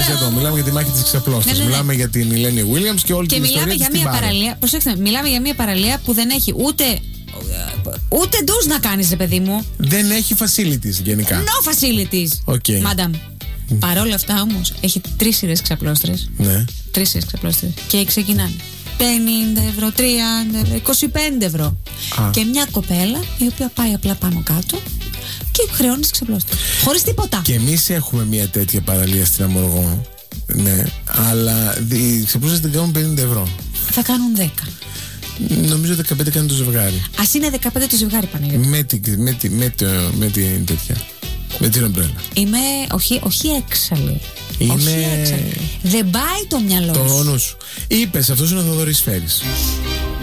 εδώ. Μιλάμε για τη μάχη της ξαπλώστρας. Μιλάμε για την Ελένη Williams και όλη την ιστορία της. Και μιλάμε για μια παραλία. Προσέξτε, μιλάμε για μια παραλία που δεν έχει ούτε ντους να κάνεις, ρε παιδί μου. Δεν έχει facilities γενικά. No facilities. Okay. Μάνταμ. Παρόλα αυτά όμως έχει 3 σειρές ξαπλώστρες. Ναι. 3 σειρές ξαπλώστρες. Και ξεκινάνε 50 ευρώ, 30 ευρώ, 25 ευρώ. Και μια κοπέλα η οποία πάει απλά πάνω κάτω και χρεώνει τις ξαπλώστρες. Χωρίς τίποτα. Και εμείς έχουμε μια τέτοια παραλία στην Αμοργό. Ναι. Αλλά οι ξαπλώστρες την κάνουν 50 ευρώ. Θα κάνουν 10. Νομίζω 15 κάνει το ζευγάρι. Ας είναι 15 το ζευγάρι, Παναγιώτη. Με την τέτοια. Με την ομπρέλα. Είμαι όχι έξαλλη. Είναι... Δεν πάει το μυαλό σου. Είπες, αυτός είναι ο Θοδωρής Φέρης.